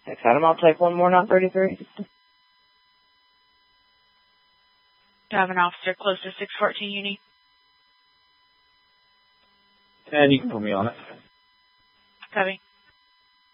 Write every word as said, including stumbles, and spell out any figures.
six Adam, I'll take one more, not thirty-three. You have an officer close to six fourteen Uni. And you can put me on it. Copy.